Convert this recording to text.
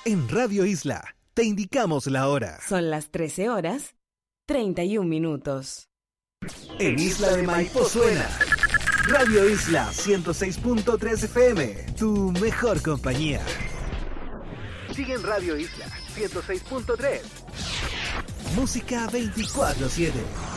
En Radio Isla te indicamos la hora. Son las 13 horas, 31 minutos. En Isla de Maipo suena Radio Isla 106.3 FM, tu mejor compañía. Sigue en Radio Isla 106.3. Música 24/7.